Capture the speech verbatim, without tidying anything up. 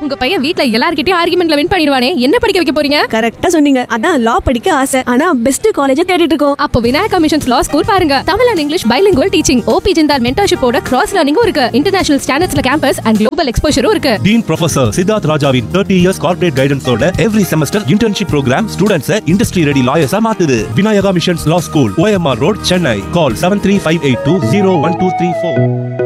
உங்க பையன் வீட்ல எல்லார்கிட்டயும் ஆர்குமெண்ட்ல வின் பண்ணிடுவானே, என்ன படிக்க வைக்க போறீங்க? கரெக்ட்டா சொன்னீங்க. அதான் லா படிக்க ஆசை. ஆனா பெஸ்ட் காலேஜ் தேடிட்டு இருக்கோம். அப்போ விநாயகா மிஷன்ஸ் லா ஸ்கூல் பாருங்க. Tamil and English bilingual teaching, OP Jindal மென்டர்ஷிப்போட cross லேர்னிங்கும் இருக்கு. இன்டர்நேஷனல் ஸ்டாண்டர்ட்ஸ்ல கேம்பஸ் அண்ட் குளோபல் எக்ஸ்போஷரும் இருக்கு. டீன் ப்ரொஃபசர் சித்தார்த் ராஜாவின் thirty years corporate கைடன்ஸோட every semester internship program students industry ready லாயர்ஸா மாத்துது. Vinayaka missions லா school, O M R road, Chennai. கால் seven three five eight two zero one two three four.